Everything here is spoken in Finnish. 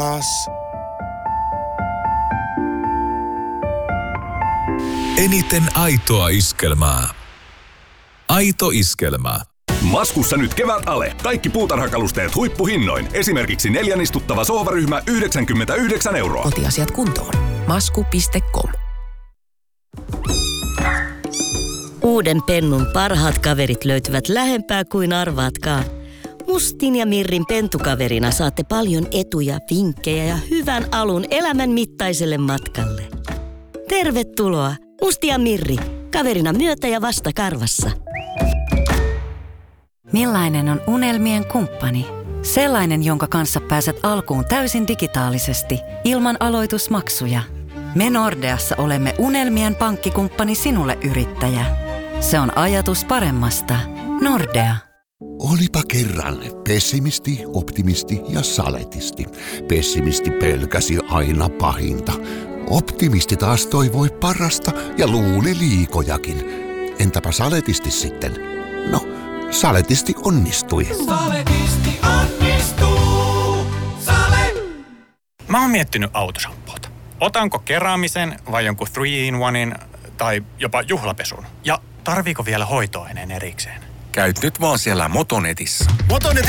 Eniten aitoa iskelmää. Aito iskelmä. Maskussa nyt kevät-ale. Kaikki puutarhakalusteet huippuhinnoin. Esimerkiksi 4 istuttava sohvaryhmä 99 €. Kotiasiat kuntoon. Masku.com. Uuden Pennun parhaat kaverit löytyvät lähempää kuin arvaatkaan. Mustin ja Mirrin pentukaverina saatte paljon etuja, vinkkejä ja hyvän alun elämän mittaiselle matkalle. Tervetuloa, Musti ja Mirri, kaverina myötä ja vasta karvassa. Millainen on unelmien kumppani? Sellainen, jonka kanssa pääset alkuun täysin digitaalisesti, ilman aloitusmaksuja. Me Nordeassa olemme unelmien pankkikumppani sinulle, yrittäjä. Se on ajatus paremmasta. Nordea. Olipa kerran pessimisti, optimisti ja saletisti. Pessimisti pelkäsi aina pahinta. Optimisti taas toivoi parasta ja luuli liikojakin. Entäpä saletisti sitten? No, saletisti onnistui. Saletisti onnistuu. Mä oon miettinyt autoshampoota. Otanko keräämisen vai jonkun 3-in-1 tai jopa juhlapesun? Ja tarviiko vielä hoitoaineen erikseen? Käyt nyt vaan siellä Motonetissä. Motonetin